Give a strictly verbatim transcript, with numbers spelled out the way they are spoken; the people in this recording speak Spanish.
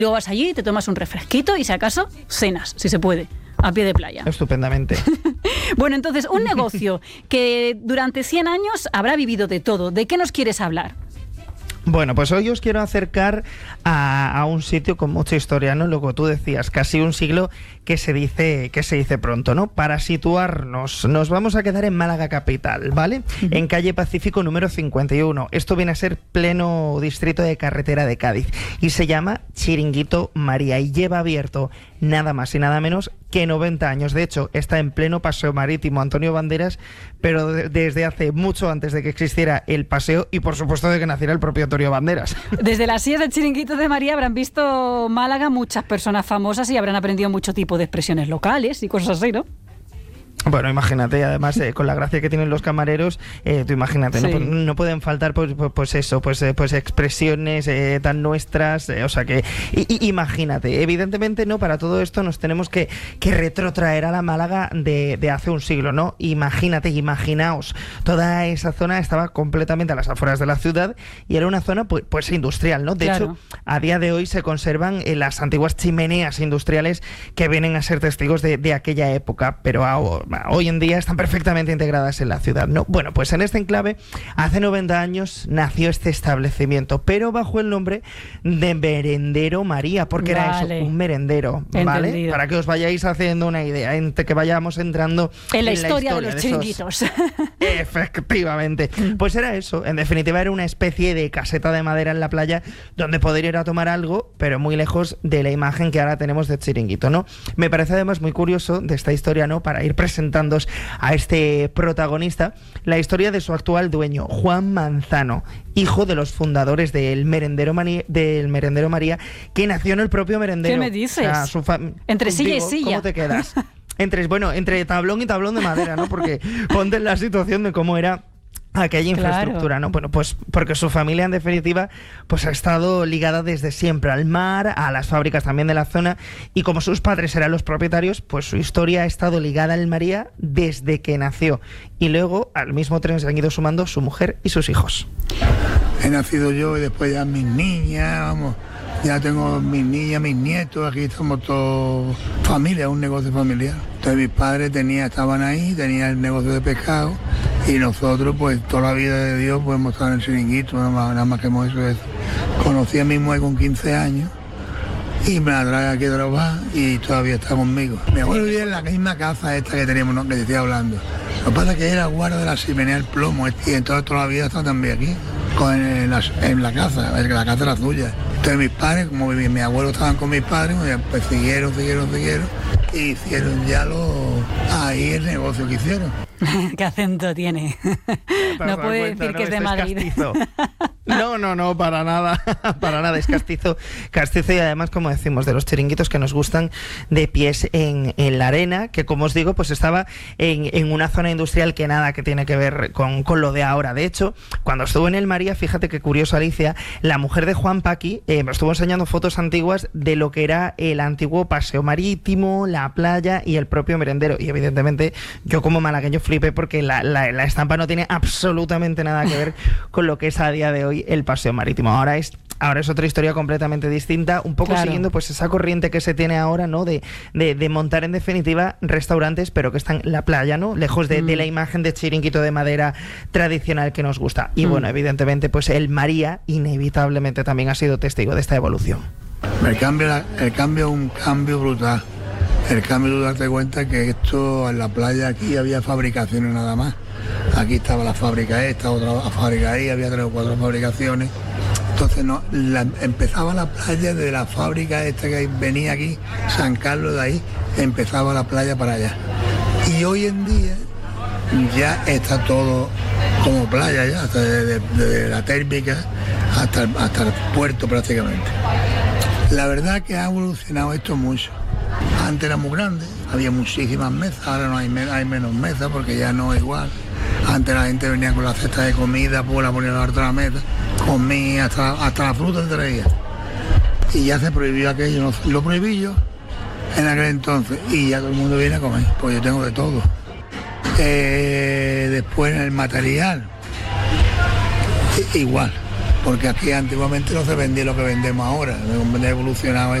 Luego vas allí, te tomas un refresquito y si acaso, cenas, si se puede, a pie de playa. Estupendamente. Bueno, entonces, un negocio que durante cien años habrá vivido de todo. ¿De qué nos quieres hablar? Bueno, pues hoy os quiero acercar a, a un sitio con mucha historia, ¿no? Lo que tú decías, casi un siglo que se dice que se dice pronto, ¿no? Para situarnos, nos vamos a quedar en Málaga capital, ¿vale? Uh-huh. En calle Pacífico número cincuenta y uno. Esto viene a ser pleno distrito de carretera de Cádiz y se llama Chiringuito María y lleva abierto nada más y nada menos que noventa años. De hecho, está en pleno paseo marítimo Antonio Banderas, pero de, desde hace mucho antes de que existiera el paseo y por supuesto de que naciera el propio Antonio Banderas. Desde las sillas del Chiringuito de María habrán visto Málaga muchas personas famosas y habrán aprendido mucho tipo de expresiones locales y cosas así, ¿no? Bueno, imagínate, además eh, con la gracia que tienen los camareros, eh, tú imagínate, sí. no, no pueden faltar pues, pues, pues eso, pues, eh, pues expresiones eh, tan nuestras, eh, o sea que, y, y, imagínate, evidentemente no, para todo esto nos tenemos que, que retrotraer a la Málaga de, de hace un siglo, ¿no? Imagínate, imaginaos, toda esa zona estaba completamente a las afueras de la ciudad y era una zona pues, pues industrial, ¿no? De claro. hecho, a día de hoy se conservan eh, las antiguas chimeneas industriales que vienen a ser testigos de, de aquella época, pero ahora hoy en día están perfectamente integradas en la ciudad, ¿no? Bueno, pues en este enclave, hace noventa años nació este establecimiento, pero bajo el nombre de Merendero María, porque vale. era eso, un merendero, ¿vale? Entendido. Para que os vayáis haciendo una idea, entre que vayamos entrando en la, en historia, la historia de los de chiringuitos. Esos... Efectivamente. Pues era eso, en definitiva era una especie de caseta de madera en la playa donde poder ir a tomar algo, pero muy lejos de la imagen que ahora tenemos de chiringuito, ¿no? Me parece además muy curioso de esta historia, ¿no? Para ir presentando a este protagonista, la historia de su actual dueño, Juan Manzano, hijo de los fundadores del Merendero, Mani- del Merendero María, que nació en el propio merendero. ¿Qué me dices? O sea, su fam- entre silla Digo, y silla. ¿Cómo te quedas? Entre, bueno, entre tablón y tablón de madera, ¿no? Porque ponte en la situación de cómo era aquella infraestructura, claro. ¿no? Bueno, pues porque su familia, en definitiva, pues ha estado ligada desde siempre al mar, a las fábricas también de la zona, y como sus padres eran los propietarios, pues su historia ha estado ligada al María desde que nació. Y luego, al mismo tren se han ido sumando su mujer y sus hijos. He nacido yo y después ya mis niñas, vamos, ya tengo mis niñas, mis nietos, aquí estamos todos familia, un negocio familiar. Entonces mis padres tenía, estaban ahí, tenían el negocio de pescado y nosotros pues toda la vida de Dios pues hemos estado en el chiringuito, nada más, nada más que hemos hecho eso. Conocí a mi mujer con quince años y me la trae aquí a trabajar y todavía está conmigo. Mi abuelo vivía en la misma casa esta que teníamos, ¿no? Que te estoy hablando. Lo que pasa es que era guarda de la chimenea del plomo y entonces toda la vida está también aquí, con, en, la, en la casa, la casa era suya. Entonces mis padres, como mi, mi abuelo estaban con mis padres, pues siguieron, siguieron, siguieron y hicieron ya lo, ahí el negocio que hicieron. ¿Qué acento tiene? No puede cuenta, decir ¿no? que es de Madrid. Es no, no, no, para nada, para nada, es castizo, castizo y además, como decimos, de los chiringuitos que nos gustan de pies en, en la arena, que como os digo, pues estaba en, en una zona industrial que nada que tiene que ver con, con lo de ahora. De hecho, cuando estuvo en el María, fíjate qué curioso, Alicia, la mujer de Juan Paqui eh, me estuvo enseñando fotos antiguas de lo que era el antiguo paseo marítimo, la playa y el propio merendero. Y evidentemente, yo como malagueño flipé porque la, la, la estampa no tiene absolutamente nada que ver con lo que es a día de hoy el paseo marítimo. Ahora es ahora es otra historia completamente distinta, un poco claro. siguiendo pues esa corriente que se tiene ahora, ¿no? De, de, de montar en definitiva restaurantes, pero que están en la playa, ¿no? Lejos de, mm. de la imagen de chiringuito de madera tradicional que nos gusta. Y mm. bueno, evidentemente, pues el María inevitablemente también ha sido testigo de esta evolución. El cambio, el cambio es un cambio brutal. El cambio, tú darte cuenta que esto en la playa aquí había fabricaciones nada más. Aquí estaba la fábrica esta, otra fábrica ahí, había tres o cuatro fabricaciones. Entonces no, la, empezaba la playa de la fábrica esta que venía aquí, San Carlos de ahí, empezaba la playa para allá. Y hoy en día ya está todo como playa ya, hasta desde de, de la térmica hasta, hasta el puerto prácticamente. La verdad que ha evolucionado esto mucho. Antes era muy grande, había muchísimas mesas, ahora no hay, hay menos mesas porque ya no es igual. Antes la gente venía con la cesta de comida, pues la ponía a la otra mesa, comía, hasta, hasta la fruta te traía. Y ya se prohibió aquello, no, lo prohibí yo en aquel entonces y ya todo el mundo viene a comer, pues yo tengo de todo. Eh, después en el material, igual, porque aquí antiguamente no se vendía lo que vendemos ahora, ha evolucionado